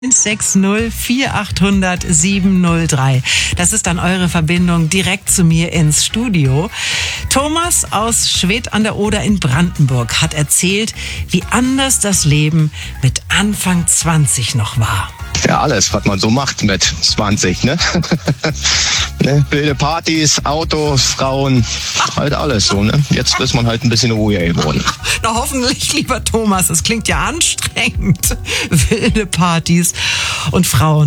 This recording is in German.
160 4800 703. Das ist dann eure Verbindung direkt zu mir ins Studio. Thomas aus Schwedt an der Oder in Brandenburg hat erzählt, wie anders das Leben mit Anfang 20 noch war. Ja, alles, was man so macht mit 20, ne? Wilde Partys, Autos, Frauen, halt alles so, ne? Jetzt ist man halt ein bisschen ruhiger geworden. Na hoffentlich, lieber Thomas, es klingt ja anstrengend. Wilde Partys und Frauen.